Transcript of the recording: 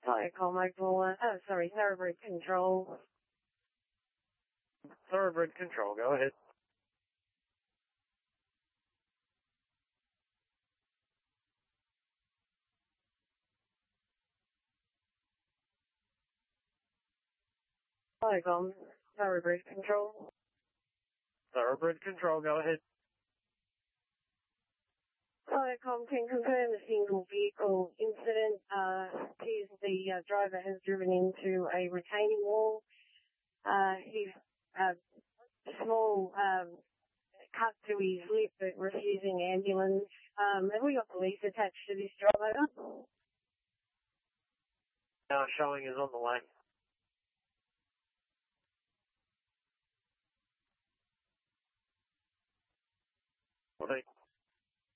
Hi, Carmichael. Sorry, Thoroughbred Control. Thoroughbred Control, go ahead. Hi, Thoroughbred Control. Thoroughbred Control, go ahead. Hi, can confirm a single vehicle incident. Appears the driver has driven into a retaining wall. He's small cut to his lip but refusing ambulance. Have we got police attached to this driver? Now showing is on the way. Well,